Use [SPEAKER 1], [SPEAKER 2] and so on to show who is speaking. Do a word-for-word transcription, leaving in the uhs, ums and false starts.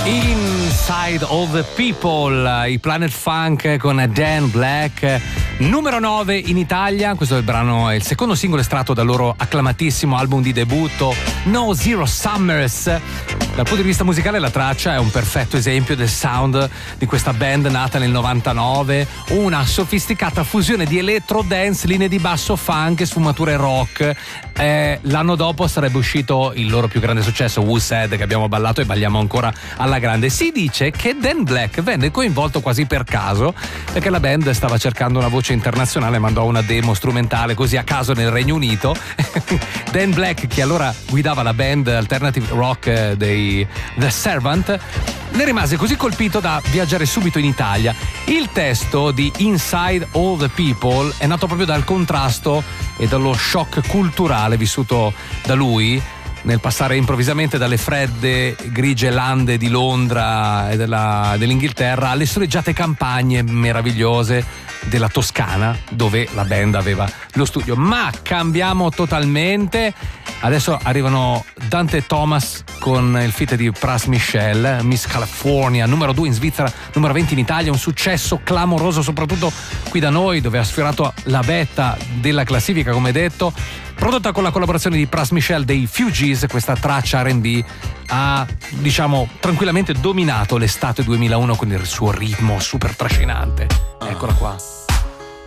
[SPEAKER 1] Inside All the People, i Planet Funk con Dan Black, numero nove in Italia. Questo è il brano, è il secondo singolo estratto dal loro acclamatissimo album di debutto No Zero Summers. Dal punto di vista musicale la traccia è un perfetto esempio del sound di questa band nata nel novantanove, una sofisticata fusione di electro dance, linee di basso funk e sfumature rock. Eh, l'anno dopo sarebbe uscito il loro più grande successo, Who Said, che abbiamo ballato e balliamo ancora alla grande. Si dice che Dan Black venne coinvolto quasi per caso, perché la band stava cercando una voce internazionale, mandò una demo strumentale così a caso nel Regno Unito. Dan Black, che allora guidava la band alternative rock dei The Servant, ne rimase così colpito da viaggiare subito in Italia. Il testo di Inside All the People è nato proprio dal contrasto e dallo shock culturale vissuto da lui nel passare improvvisamente dalle fredde, grigie lande di Londra e della, dell'Inghilterra alle soleggiate campagne meravigliose della Toscana, dove la band aveva lo studio. Ma cambiamo totalmente. Adesso arrivano Dante Thomas con il feat di Pras Michel, Miss California, numero due in Svizzera, numero venti in Italia, un successo clamoroso soprattutto qui da noi, dove ha sfiorato la vetta della classifica, come detto. Prodotta con la collaborazione di Pras Michel dei Fugees, questa traccia R and B ha, diciamo, tranquillamente dominato l'estate duemilauno con il suo ritmo super trascinante. Eccola qua.